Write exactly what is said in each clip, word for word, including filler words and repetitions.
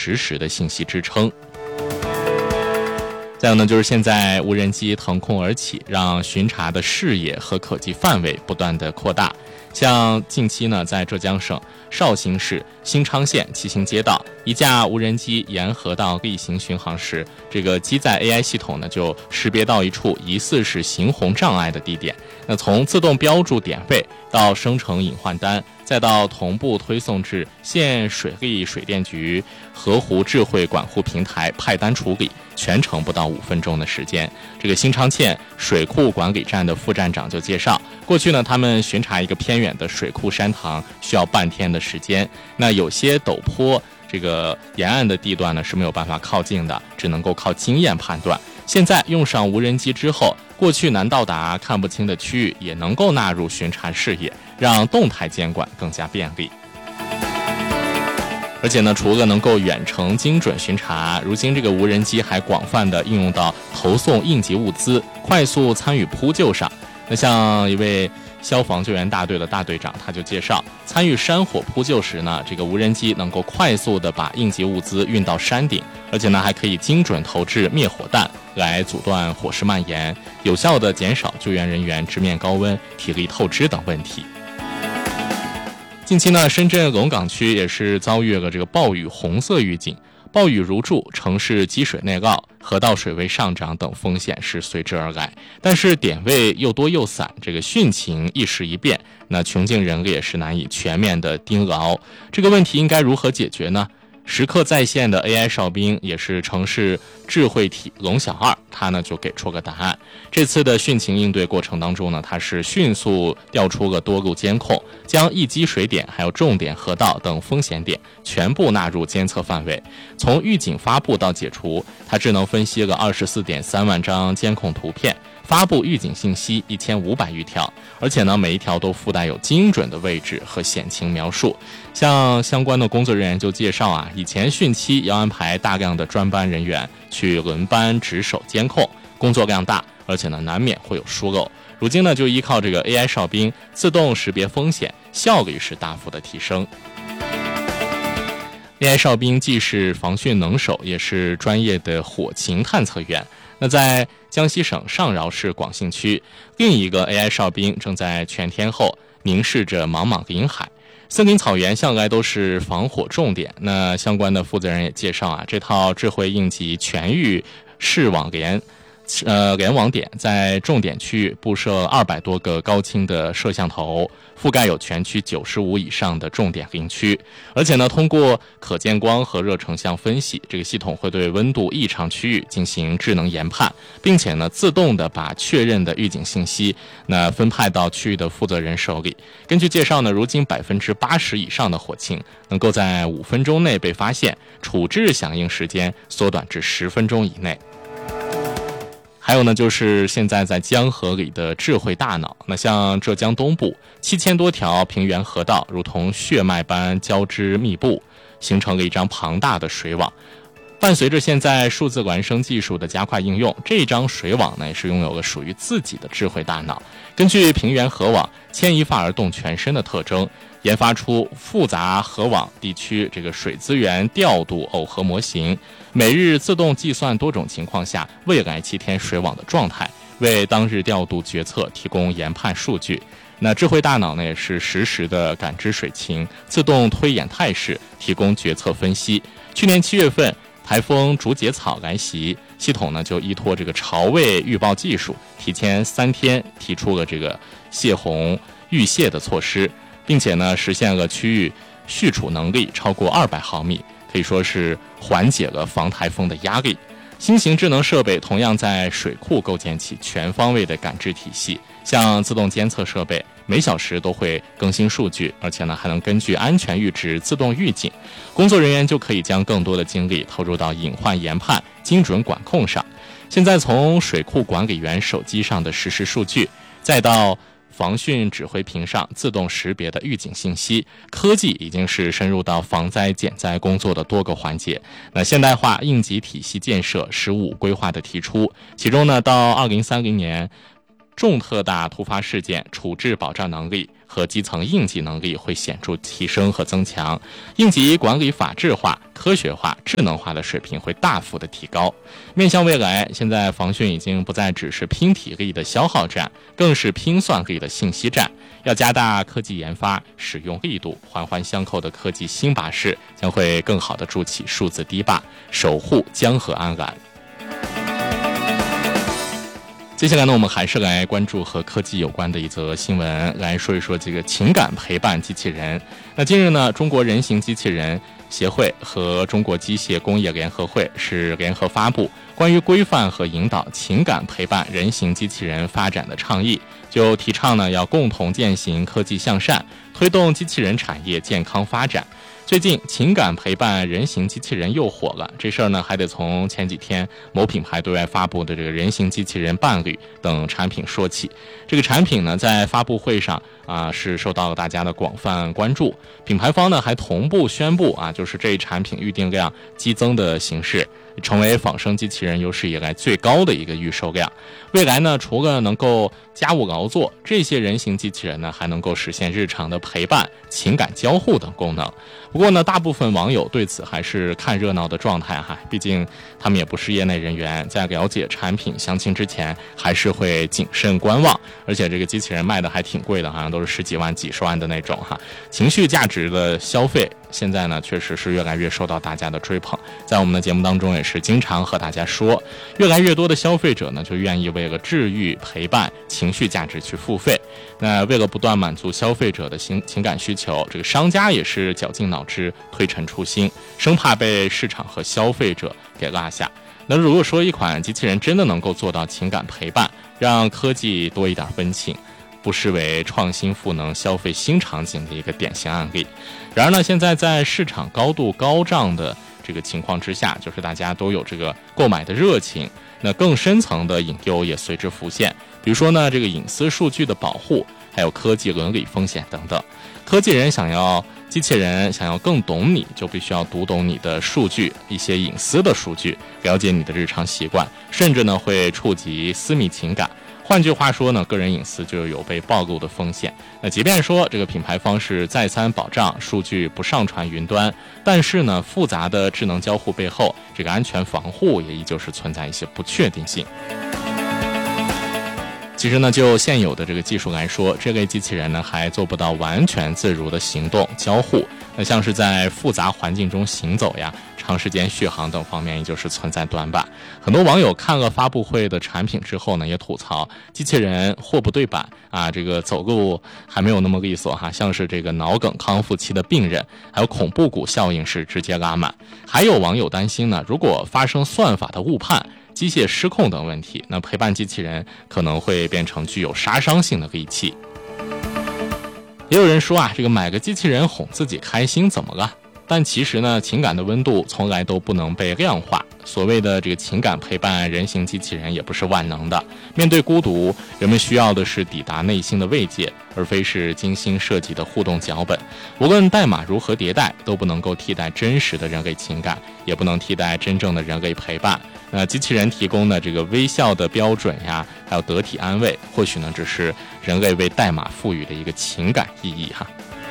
实时的信息支撑。再有呢，就是现在无人机腾空而起，让巡查的视野和可及范围不断的扩大。像近期呢，在浙江省绍兴市新昌县七星街道，一架无人机沿河道例行巡航时，这个机载 A I 系统呢就识别到一处疑似是行洪障碍的地点。那从自动标注点位到生成隐患单，再到同步推送至县水利水电局河湖智慧管护平台派单处理，全程不到五分钟的时间。这个新昌县水库管理站的副站长就介绍，过去呢，他们巡查一个偏远的水库山塘需要半天的时间，那有些陡坡这个沿岸的地段呢是没有办法靠近的，只能够靠经验判断。现在用上无人机之后，过去难到达看不清的区域也能够纳入巡查视野，让动态监管更加便利。而且呢，除了能够远程精准巡查，如今这个无人机还广泛的应用到投送应急物资、快速参与扑救上。那像一位消防救援大队的大队长，他就介绍，参与山火扑救时呢，这个无人机能够快速的把应急物资运到山顶，而且呢还可以精准投掷灭火弹来阻断火势蔓延，有效的减少救援人员直面高温、体力透支等问题。近期呢，深圳龙岗区也是遭遇了这个暴雨红色预警，暴雨如注，城市积水内涝，河道水位上涨等风险是随之而来。但是点位又多又散，这个汛情一时一变，那穷尽人力也是难以全面的盯牢。这个问题应该如何解决呢？时刻在线的 A I 哨兵也是城市智慧体龙小二，他呢就给出个答案。这次的汛情应对过程当中呢，他是迅速调出了多路监控，将易积水点还有重点河道等风险点全部纳入监测范围。从预警发布到解除，他智能分析了 二十四点三万张监控图片，发布预警信息一千五百余条，而且呢，每一条都附带有精准的位置和险情描述。像相关的工作人员就介绍啊，以前汛期要安排大量的专班人员去轮班值守监控，工作量大，而且呢难免会有疏漏。如今呢，就依靠这个 A I 哨兵自动识别风险，效率是大幅的提升。A I 哨兵既是防汛能手，也是专业的火情探测员。那在江西省上饶市广信区，另一个 A I 哨兵正在全天候凝视着茫茫林海。森林草原向来都是防火重点，那相关的负责人也介绍啊，这套智慧应急全域视网联呃，联网点在重点区域布设二百多个高清的摄像头，覆盖有全区九十五以上的重点林区。而且呢，通过可见光和热成像分析，这个系统会对温度异常区域进行智能研判，并且呢，自动的把确认的预警信息那分派到区域的负责人手里。根据介绍呢，如今百分之八十以上的火情能够在五分钟内被发现，处置响应时间缩短至十分钟以内。还有呢，就是现在在江河里的智慧大脑。那像浙江东部七千多条平原河道，如同血脉般交织密布，形成了一张庞大的水网。伴随着现在数字孪生技术的加快应用，这张水网呢也是拥有了属于自己的智慧大脑。根据平原河网牵一发而动全身的特征，研发出复杂河网地区这个水资源调度耦合模型，每日自动计算多种情况下未来七天水网的状态，为当日调度决策提供研判数据。那智慧大脑呢，也是实时的感知水情，自动推演态势，提供决策分析。去年七月份，台风竹节草来袭，系统呢就依托这个潮位预报技术，提前三天提出了这个泄洪预泄的措施，并且呢实现了区域蓄储能力超过二百毫米，可以说是缓解了防台风的压力。新型智能设备同样在水库构建起全方位的感知体系，像自动监测设备每小时都会更新数据，而且呢还能根据安全阈值自动预警，工作人员就可以将更多的精力投入到隐患研判、精准管控上。现在从水库管理员手机上的实时数据，再到防汛指挥屏上自动识别的预警信息，科技已经是深入到防灾减灾工作的多个环节。那现代化应急体系建设“十五”规划的提出，其中呢，到二零三零年重特大突发事件处置保障能力和基层应急能力会显著提升和增强，应急管理法治化、科学化、智能化的水平会大幅的提高。面向未来，现在防汛已经不再只是拼体力的消耗战，更是拼算力的信息战。要加大科技研发使用力度，环环相扣的科技新巴士将会更好地筑起数字堤坝，守护江河安澜。接下来呢，我们还是来关注和科技有关的一则新闻，来说一说这个情感陪伴机器人。那近日呢，中国人形机器人协会和中国机械工业联合会是联合发布关于规范和引导情感陪伴人形机器人发展的倡议，就提倡呢要共同践行科技向善，推动机器人产业健康发展。最近情感陪伴人形机器人又火了，这事儿呢还得从前几天某品牌对外发布的这个人形机器人伴侣等产品说起。这个产品呢在发布会上啊是受到了大家的广泛关注，品牌方呢还同步宣布啊，就是这一产品预订量激增的形式，成为仿生机器人有史以来最高的一个预售量。未来呢，除了能够家务劳作，这些人形机器人呢还能够实现日常的陪伴、情感交互等功能。不过呢，大部分网友对此还是看热闹的状态哈，毕竟他们也不是业内人员，在了解产品详情之前，还是会谨慎观望。而且这个机器人卖的还挺贵的，好像都是十几万、几十万的那种哈。情绪价值的消费，现在呢确实是越来越受到大家的追捧。在我们的节目当中，也是经常和大家说，越来越多的消费者呢就愿意为了治愈、陪伴、情绪价值去付费。那为了不断满足消费者的情情感需求，这个商家也是绞尽脑汁、推陈出新，生怕被市场和消费者给落下。那如果说一款机器人真的能够做到情感陪伴，让科技多一点温情，不失为创新赋能消费新场景的一个典型案例。然而呢，现在在市场高度高涨的这个情况之下，就是大家都有这个购买的热情，那更深层的隐忧也随之浮现。比如说呢，这个隐私数据的保护，还有科技伦理风险等等。科技人想要机器人想要更懂你，就必须要读懂你的数据，一些隐私的数据，了解你的日常习惯，甚至呢会触及私密情感。换句话说呢，个人隐私就有被暴露的风险。那即便说这个品牌方是再三保障数据不上传云端，但是呢，复杂的智能交互背后，这个安全防护也依旧是存在一些不确定性。其实呢，就现有的这个技术来说，这类机器人呢还做不到完全自如的行动交互。那像是在复杂环境中行走呀、长时间续航等方面，也就是存在短板。很多网友看了发布会的产品之后呢，也吐槽机器人货不对版啊，这个走路还没有那么利索哈，像是这个脑梗康复期的病人，还有恐怖谷效应是直接拉满。还有网友担心呢，如果发生算法的误判、机械失控等问题，那陪伴机器人可能会变成具有杀伤性的利器。也有人说啊，这个买个机器人哄自己开心怎么了？但其实呢，情感的温度从来都不能被量化。所谓的这个情感陪伴人形机器人也不是万能的。面对孤独，人们需要的是抵达内心的慰藉，而非是精心设计的互动脚本。无论代码如何迭代，都不能够替代真实的人类情感，也不能替代真正的人类陪伴。那机器人提供的这个微笑的标准呀，还有得体安慰，或许呢只是人类为代码赋予的一个情感意义哈。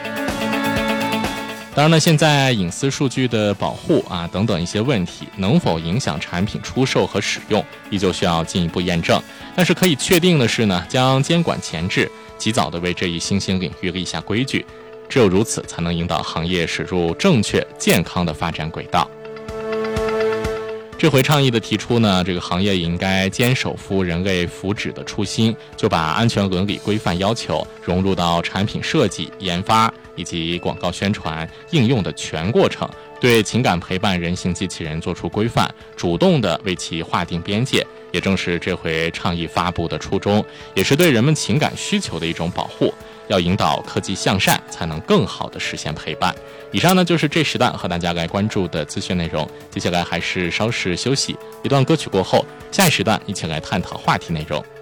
当然呢，现在隐私数据的保护啊等等一些问题，能否影响产品出售和使用，依旧需要进一步验证。但是可以确定的是呢，将监管前置，及早的为这一新兴领域立下规矩，只有如此，才能引导行业驶入正确健康的发展轨道。这回倡议的提出呢，这个行业也应该坚守服务人类福祉的初心，就把安全伦理规范要求融入到产品设计、研发以及广告宣传、应用的全过程，对情感陪伴人形机器人做出规范，主动的为其划定边界。也正是这回倡议发布的初衷，也是对人们情感需求的一种保护。要引导科技向善，才能更好的实现陪伴。以上呢就是这时段和大家来关注的资讯内容，接下来还是稍事休息，一段歌曲过后，下一时段一起来探讨话题内容。